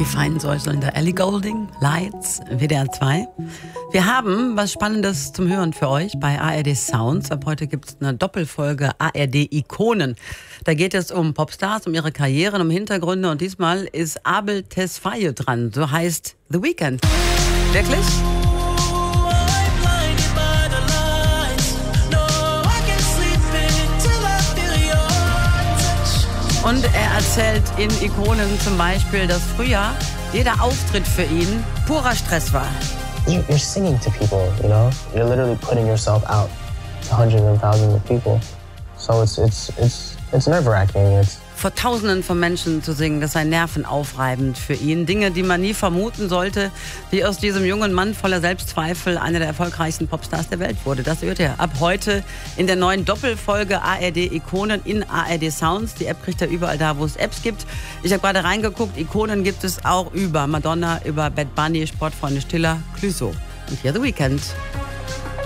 Die feinen Säuseln der Ellie Goulding, Lights, WDR 2. Wir haben was Spannendes zum Hören für euch bei ARD Sounds. Ab heute gibt es eine Doppelfolge ARD Ikonen. Da geht es um Popstars, um ihre Karrieren, um Hintergründe. Und diesmal ist Abel Tesfaye dran. So heißt The Weeknd. Wirklich? Und er erzählt in Ikonen zum Beispiel, dass früher jeder Auftritt für ihn purer Stress war. You're singing to people, you know? You're literally putting yourself out to hundreds and thousands of people. So it's nerve-wracking. Vor Tausenden von Menschen zu singen, das sei nervenaufreibend für ihn. Dinge, die man nie vermuten sollte, wie aus diesem jungen Mann voller Selbstzweifel einer der erfolgreichsten Popstars der Welt wurde. Das hört ihr ab heute in der neuen Doppelfolge ARD Ikonen in ARD Sounds. Die App kriegt ihr überall da, wo es Apps gibt. Ich habe gerade reingeguckt, Ikonen gibt es auch über Madonna, über Bad Bunny, Sportfreunde Stiller, Clouseau. Und hier The Weeknd.